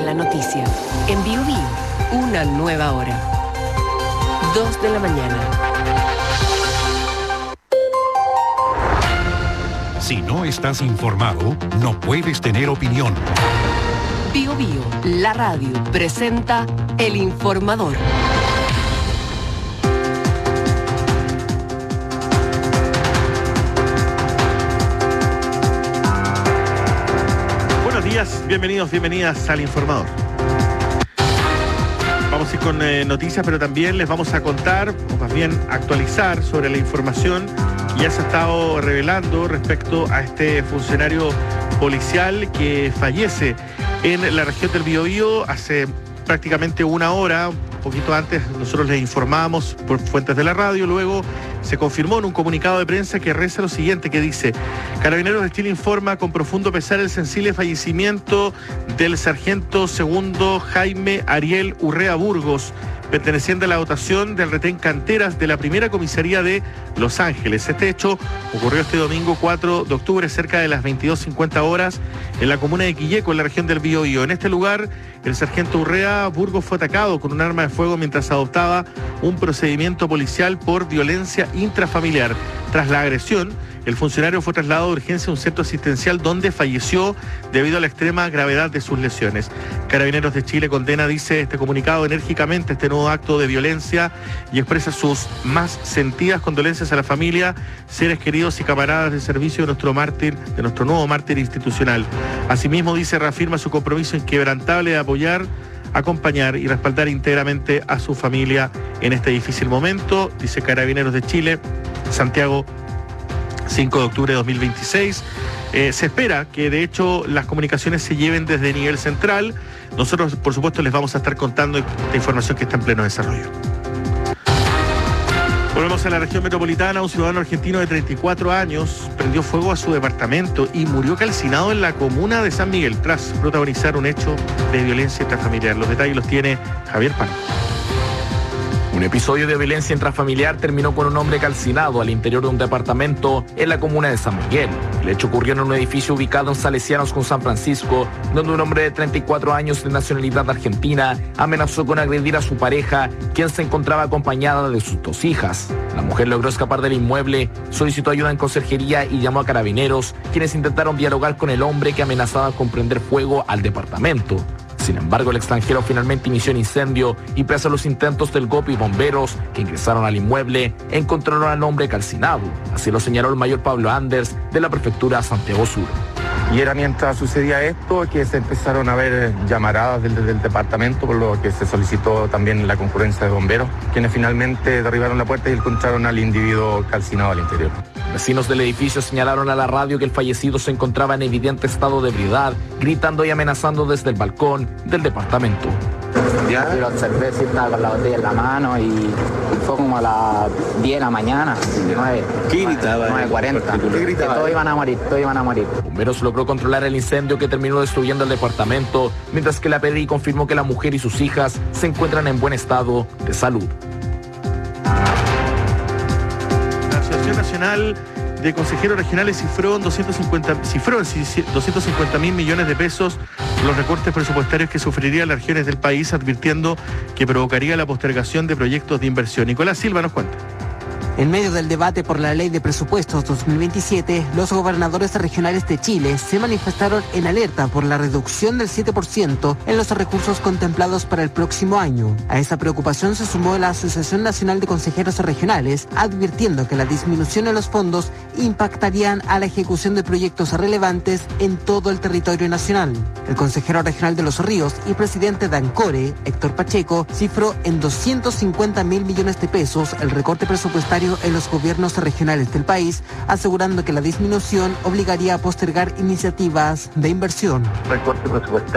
la noticia. En Bio Bio, una nueva hora. 2 de la mañana. Si no estás informado, no puedes tener opinión. Bio Bio, la radio, presenta El Informador. Buenos días, bienvenidos, bienvenidas al Informador. Vamos a ir con noticias, pero también les vamos a contar, o más bien actualizar sobre la información que ya se ha estado revelando respecto a este funcionario policial que fallece en la región del Biobío hace prácticamente una hora. Un poquito antes nosotros les informábamos por fuentes de la radio, luego se confirmó en un comunicado de prensa que reza lo siguiente, que dice: Carabineros de Chile informa con profundo pesar el sensible fallecimiento del sargento segundo Jaime Ariel Urrea Burgos, perteneciente a la dotación del retén Canteras de la primera comisaría de Los Ángeles. Este hecho ocurrió este domingo 4 de octubre cerca de las 22:50 horas en la comuna de Quilleco, en la región del Biobío. En este lugar, el sargento Urrea Burgos fue atacado con un arma de fuego mientras adoptaba un procedimiento policial por violencia intrafamiliar. Tras la agresión, el funcionario fue trasladado de urgencia a un centro asistencial donde falleció debido a la extrema gravedad de sus lesiones. Carabineros de Chile condena, dice este comunicado, enérgicamente este nuevo acto de violencia y expresa sus más sentidas condolencias a la familia, seres queridos y camaradas de servicio de nuestro nuevo mártir institucional. Asimismo, dice, reafirma su compromiso inquebrantable de apoyar, acompañar y respaldar íntegramente a su familia en este difícil momento. Dice Carabineros de Chile, Santiago, 5 de octubre de 2026. Se espera que de hecho las comunicaciones se lleven desde nivel central. Nosotros, por supuesto, les vamos a estar contando esta información que está en pleno desarrollo. Volvemos a la región metropolitana. Un ciudadano argentino de 34 años prendió fuego a su departamento y murió calcinado en la comuna de San Miguel tras protagonizar un hecho de violencia intrafamiliar. Los detalles los tiene Javier Pan. Un episodio de violencia intrafamiliar terminó con un hombre calcinado al interior de un departamento en la comuna de San Miguel. El hecho ocurrió en un edificio ubicado en Salesianos con San Francisco, donde un hombre de 34 años de nacionalidad argentina amenazó con agredir a su pareja, quien se encontraba acompañada de sus 2 hijas. La mujer logró escapar del inmueble, solicitó ayuda en conserjería y llamó a Carabineros, quienes intentaron dialogar con el hombre que amenazaba con prender fuego al departamento. Sin embargo, el extranjero finalmente inició el incendio y pese a los intentos del GOP y bomberos que ingresaron al inmueble, encontraron al hombre calcinado. Así lo señaló el mayor Pablo Anders de la prefectura Santiago Sur. Y era mientras sucedía esto que se empezaron a ver llamaradas del departamento, por lo que se solicitó también la concurrencia de bomberos, quienes finalmente derribaron la puerta y encontraron al individuo calcinado al interior. Vecinos del edificio señalaron a la radio que el fallecido se encontraba en evidente estado de ebriedad, gritando y amenazando desde el balcón del departamento. Ya lo observé, sí, estaba con la botella en la mano y fue como a las 10 de la mañana, 9. ¿Qué gritaba? 9:40. ¿Qué gritaba? Todos iban a morir. Bomberos logró controlar el incendio que terminó destruyendo el departamento, mientras que la PDI confirmó que la mujer y sus hijas se encuentran en buen estado de salud. La Asociación Nacional de Consejeros Regionales cifró en 250.000 millones de pesos los recortes presupuestarios que sufrirían las regiones del país, advirtiendo que provocaría la postergación de proyectos de inversión. Nicolás Silva nos cuenta. En medio del debate por la Ley de Presupuestos 2027, los gobernadores regionales de Chile se manifestaron en alerta por la reducción del 7% en los recursos contemplados para el próximo año. A esa preocupación se sumó la Asociación Nacional de Consejeros Regionales, advirtiendo que la disminución en los fondos impactarían a la ejecución de proyectos relevantes en todo el territorio nacional. El consejero regional de Los Ríos y presidente de ANCORE, Héctor Pacheco, cifró en 250.000 millones de pesos el recorte presupuestario en los gobiernos regionales del país, asegurando que la disminución obligaría a postergar iniciativas de inversión. Recorte presupuestario